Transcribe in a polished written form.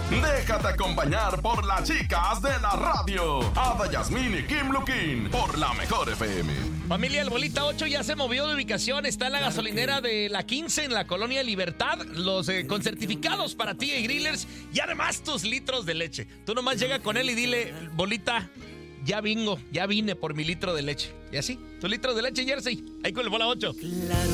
Déjate acompañar por las chicas de la radio. Ada Yasmín y Kim Luquín por la Mejor FM. Familia, el Bolita 8 ya se movió de ubicación. Está en la gasolinera de la 15 en la Colonia Libertad. Los con certificados para ti y grillers. Y además tus litros de leche. Tú nomás llega con él y dile, Bolita, ya vine por mi litro de leche. Y así, tu litro de leche, Jersey. Ahí con el Bola 8. Claro